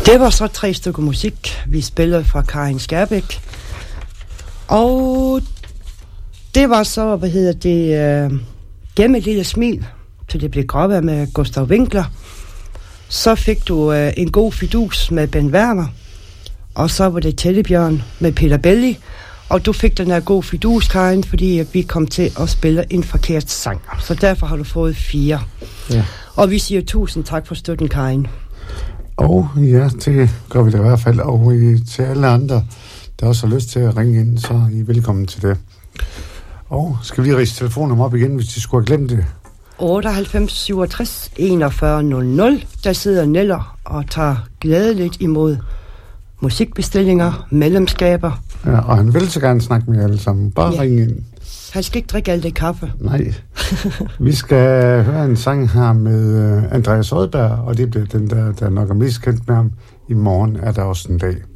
Det var så 3 stykker musik, vi spillede fra Karin Skærbæk. Og det var så, Gem et lille smil, til det blev gråvejr med Gustav Winkler. Så fik du en god fidus med Ben Werner. Og så var det Teddybjørn med Peter Belli. Og du fik den her god fidus, Karin, fordi vi kom til at spille en forkert sang. Så derfor har du fået 4. Ja. Og vi siger 1000 tak for støtten, Karin. Og ja, det gør vi da i hvert fald. Og til alle andre, der også har lyst til at ringe ind, så er I velkommen til det. Og skal vi lige ridse telefonnummer op igen, hvis de skulle have glemt det? 98 67 41 00. Der sidder Neller og tager glædeligt imod musikbestillinger, medlemskaber. Ja, og han vil så gerne snakke med jer alle sammen. Bare ringe ind. Han skal ikke drikke alt det kaffe. Nej. Vi skal høre en sang her med Andreas Odberg, og det bliver den, der nok er mest kendt med ham. I morgen er der også en dag.